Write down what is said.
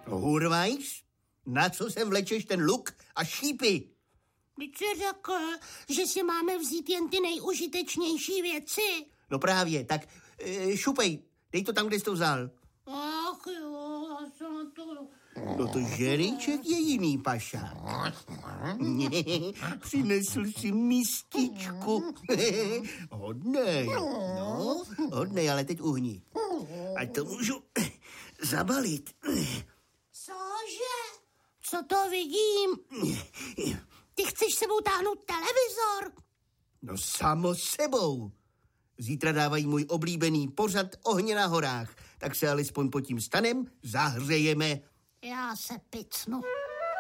Hurvajs? Na co sem vlečeš ten luk a šípy? Vždyť jsi řekl, že si máme vzít jen ty nejužitečnější věci. No právě, tak šupej, dej to tam, kde jsi to vzal. Ach jo, já jsem to... No to žerejček je jiný, Paša. Přinesl si mističku. Hodnej. No, hodnej, ale teď uhni. Ať to můžu zabalit. Cože? Co to vidím? Ty chceš sebou táhnout televizor? No samo sebou. Zítra dávají můj oblíbený pořad Ohně na horách. Tak se alespoň pod tím stanem zahřejeme. Já se picnu.